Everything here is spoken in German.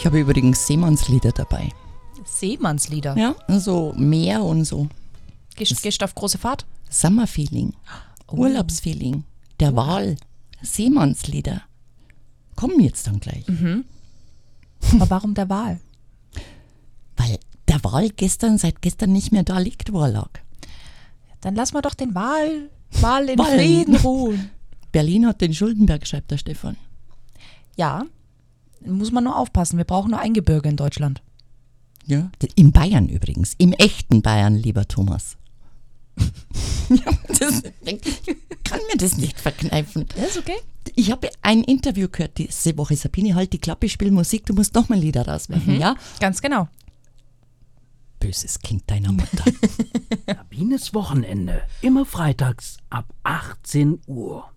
Ich habe übrigens Seemannslieder dabei. Seemannslieder? Ja, so Meer und so. Gehst du auf große Fahrt? Summerfeeling, Urlaubsfeeling, der Wal, Seemannslieder. Kommen jetzt dann gleich. Aber warum der Wal? Weil der Wal seit gestern nicht mehr da liegt, wo er lag. Dann lass mal doch den Wal in Frieden ruhen. Berlin hat den Schuldenberg, schreibt der Stefan. Ja, muss man nur aufpassen. Wir brauchen nur Eingebirge in Deutschland. Ja, in Bayern übrigens. Im echten Bayern, lieber Thomas. Ja, ich kann mir das nicht verkneifen. Das ist okay. Ich habe ein Interview gehört diese Woche. Sabine, halt die Klappe, spiel Musik, du musst noch mal Lieder rauswerfen, ja? Ganz genau. Böses Kind deiner Mutter. Sabines Wochenende. Immer freitags ab 18 Uhr.